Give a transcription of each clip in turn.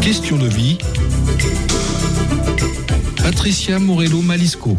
Question de vie. Patricia Morello-Malisco.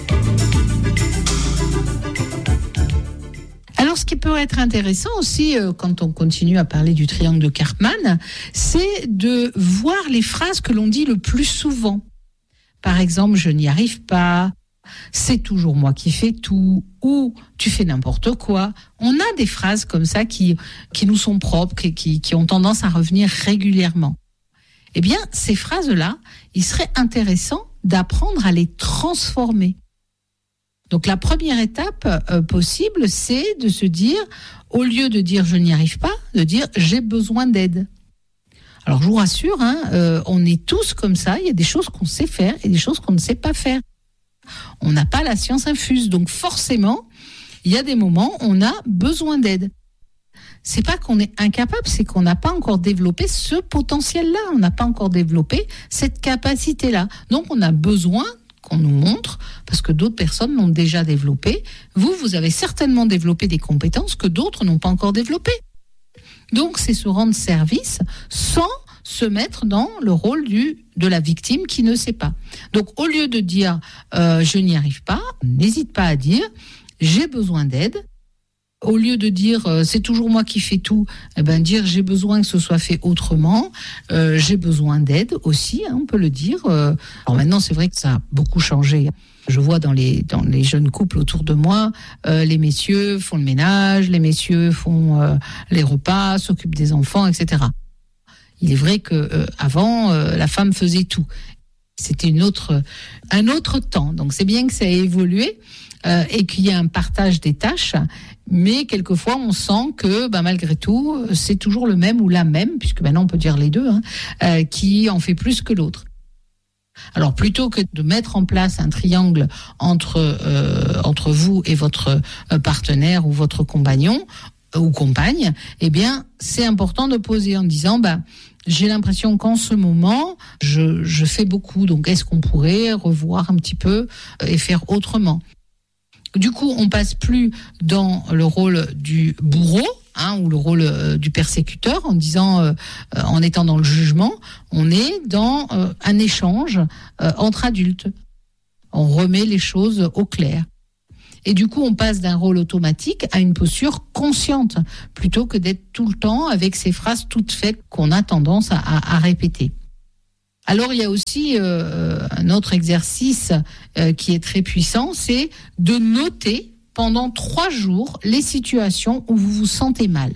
Alors, ce qui peut être intéressant aussi, quand on continue à parler du triangle de Karpman, c'est de voir les phrases que l'on dit le plus souvent. Par exemple, je n'y arrive pas, c'est toujours moi qui fais tout, ou tu fais n'importe quoi. On a des phrases comme ça qui nous sont propres, qui ont tendance à revenir régulièrement. Eh bien, ces phrases-là, il serait intéressant d'apprendre à les transformer. Donc la première étape possible, c'est de se dire, au lieu de dire je n'y arrive pas, de dire j'ai besoin d'aide. Alors je vous rassure, on est tous comme ça, il y a des choses qu'on sait faire et des choses qu'on ne sait pas faire. On n'a pas la science infuse, donc forcément, il y a des moments où on a besoin d'aide. C'est pas qu'on est incapable, c'est qu'on n'a pas encore développé ce potentiel-là, on n'a pas encore développé cette capacité-là. Donc on a besoin qu'on nous montre, parce que d'autres personnes l'ont déjà développé. Vous avez certainement développé des compétences que d'autres n'ont pas encore développées. Donc, c'est se rendre service sans se mettre dans le rôle de la victime qui ne sait pas. Donc, au lieu de dire « je n'y arrive pas », n'hésite pas à dire « j'ai besoin d'aide ». Au lieu de dire c'est toujours moi qui fais tout, dire j'ai besoin que ce soit fait autrement, j'ai besoin d'aide aussi, on peut le dire. Alors maintenant c'est vrai que ça a beaucoup changé. Je vois dans les jeunes couples autour de moi, les messieurs font le ménage, les messieurs font les repas, s'occupent des enfants, etc. Il est vrai que avant la femme faisait tout. C'était un autre temps. Donc c'est bien que ça ait évolué. Et qu'il y a un partage des tâches, mais quelquefois on sent que malgré tout c'est toujours le même ou la même, puisque maintenant on peut dire les deux, qui en fait plus que l'autre. Alors plutôt que de mettre en place un triangle entre vous et votre partenaire ou votre compagnon ou compagne, eh bien c'est important de poser en disant j'ai l'impression qu'en ce moment, je fais beaucoup, donc est-ce qu'on pourrait revoir un petit peu et faire autrement ? Du coup, on passe plus dans le rôle du bourreau, ou le rôle du persécuteur, en disant, en étant dans le jugement, on est dans un échange entre adultes. On remet les choses au clair. Et du coup, on passe d'un rôle automatique à une posture consciente, plutôt que d'être tout le temps avec ces phrases toutes faites qu'on a tendance à répéter. Alors, il y a aussi un autre exercice qui est très puissant, c'est de noter pendant 3 jours les situations où vous vous sentez mal.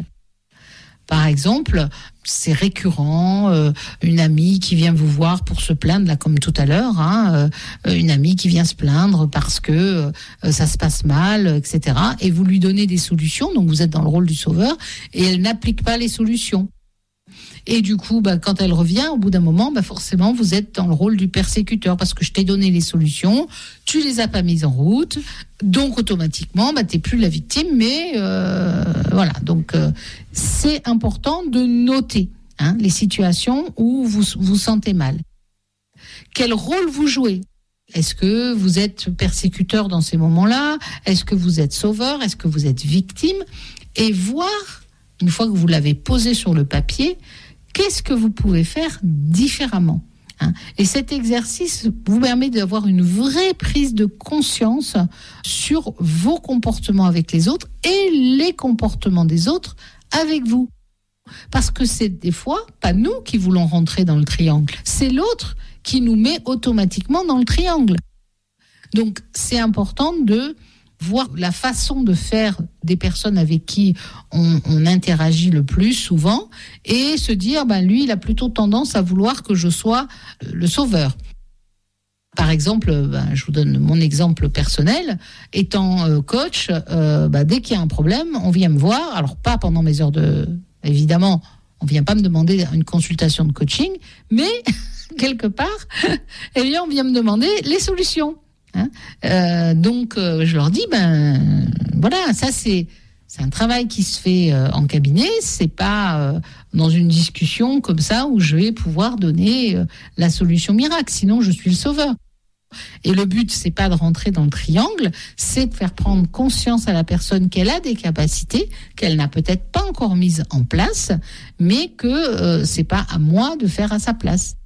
Par exemple, c'est récurrent, une amie qui vient vous voir pour se plaindre, là comme tout à l'heure, une amie qui vient se plaindre parce que ça se passe mal, etc. Et vous lui donnez des solutions, donc vous êtes dans le rôle du sauveur, et elle n'applique pas les solutions. Et du coup, quand elle revient, au bout d'un moment, forcément, vous êtes dans le rôle du persécuteur parce que je t'ai donné les solutions, tu les as pas mises en route, donc automatiquement, t'es plus la victime, mais voilà. Donc, c'est important de noter les situations où vous vous sentez mal. Quel rôle vous jouez ? Est-ce que vous êtes persécuteur dans ces moments-là ? Est-ce que vous êtes sauveur ? Est-ce que vous êtes victime ? Et voir, une fois que vous l'avez posé sur le papier, qu'est-ce que vous pouvez faire différemment ? Et cet exercice vous permet d'avoir une vraie prise de conscience sur vos comportements avec les autres et les comportements des autres avec vous. Parce que c'est des fois pas nous qui voulons rentrer dans le triangle, c'est l'autre qui nous met automatiquement dans le triangle. Donc c'est important de voir la façon de faire des personnes avec qui on interagit le plus souvent et se dire, lui, il a plutôt tendance à vouloir que je sois le sauveur. Par exemple, je vous donne mon exemple personnel. Étant coach, dès qu'il y a un problème, on vient me voir. Alors, pas pendant mes heures évidemment, on vient pas me demander une consultation de coaching, mais quelque part, on vient me demander les solutions. Donc je leur dis voilà, ça c'est un travail qui se fait en cabinet, c'est pas dans une discussion comme ça où je vais pouvoir donner la solution miracle, sinon je suis le sauveur. Et le but, c'est pas de rentrer dans le triangle, c'est de faire prendre conscience à la personne qu'elle a des capacités, qu'elle n'a peut-être pas encore mises en place, mais que c'est pas à moi de faire à sa place.